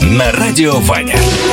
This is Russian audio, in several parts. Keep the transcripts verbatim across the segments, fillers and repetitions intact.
на радио Ваня.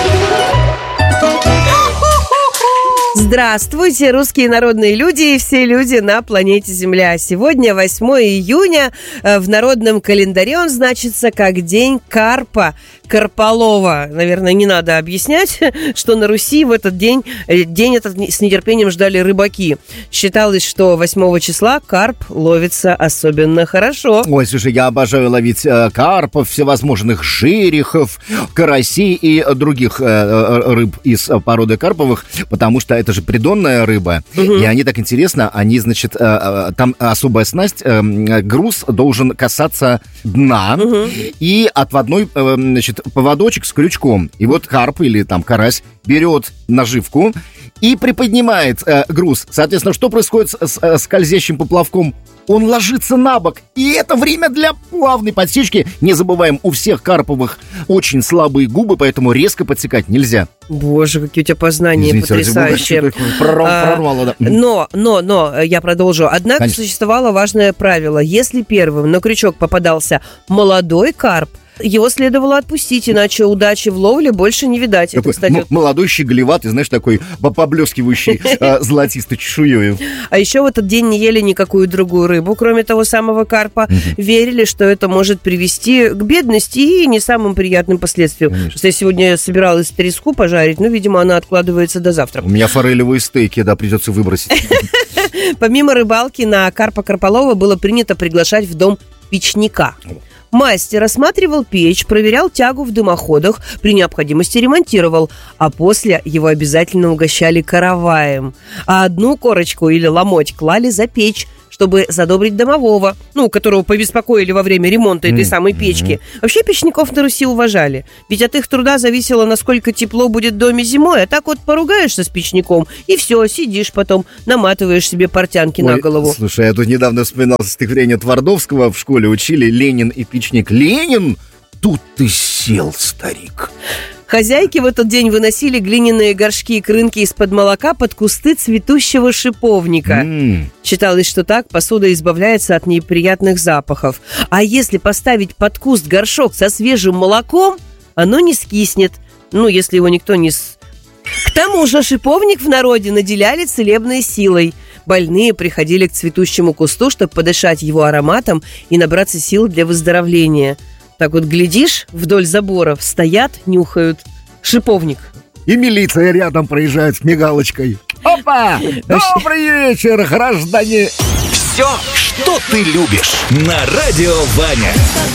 Здравствуйте, русские народные люди и все люди на планете Земля. Сегодня восьмое июня. В народном календаре он значится как День Карпа Карполова. Наверное, не надо объяснять, что на Руси в этот день, день этот с нетерпением ждали рыбаки. Считалось, что восьмого числа карп ловится особенно хорошо. Ой, слушай, я обожаю ловить э, карпов, всевозможных жирихов, карасей и других э, рыб из породы карповых, потому что это же придонная рыба, угу. И они так интересно, они, значит, э, там особая снасть, э, груз должен касаться дна, угу. И отводной, э, значит, поводочек с крючком. И вот карп или там карась берет наживку и приподнимает э, груз. Соответственно, что происходит с, с э, скользящим поплавком? Он ложится на бок. И это время для плавной подсечки. Не забываем, у всех карповых очень слабые губы, поэтому резко подсекать нельзя. Боже, какие у тебя познания. Извините, потрясающие. Прорвало, прорвало, да. Но, но, но, я продолжу. Однако Конечно. Существовало важное правило. Если первым на крючок попадался молодой карп, его следовало отпустить, иначе удачи в ловле больше не видать. Такой, это, кстати, м- молодой, щеголеватый, знаешь, такой поблескивающий золотистой чешуей. А еще в этот день не ели никакую другую рыбу, кроме того самого карпа. Верили, что это может привести к бедности и не самым приятным последствиям. Я сегодня собиралась треску пожарить, но, видимо, она откладывается до завтра. У меня форелевые стейки, да, придется выбросить. Помимо рыбалки, на карпа Карполова было принято приглашать в дом печника. Мастер осматривал печь, проверял тягу в дымоходах, при необходимости ремонтировал, а после его обязательно угощали караваем. А одну корочку или ломоть клали за печь, чтобы задобрить домового, ну, которого побеспокоили во время ремонта этой mm-hmm. самой печки. Вообще печников на Руси уважали, ведь от их труда зависело, насколько тепло будет в доме зимой, а так вот поругаешься с печником, и все, сидишь потом, наматываешь себе портянки Ой, на голову. Слушай, я тут недавно вспоминал стихотворение Твардовского, в школе учили «Ленин и печник». Ленин, тут ты сел, старик. Хозяйки в этот день выносили глиняные горшки и крынки из-под молока под кусты цветущего шиповника. Mm. Считалось, что так посуда избавляется от неприятных запахов. А если поставить под куст горшок со свежим молоком, оно не скиснет. Ну, если его никто не... С... К тому же шиповник в народе наделяли целебной силой. Больные приходили к цветущему кусту, чтобы подышать его ароматом и набраться сил для выздоровления. Так вот, глядишь, вдоль заборов стоят, нюхают шиповник. И милиция рядом проезжает с мигалочкой. Опа! Добрый вечер, граждане! Все, что ты любишь, на радио Ваня.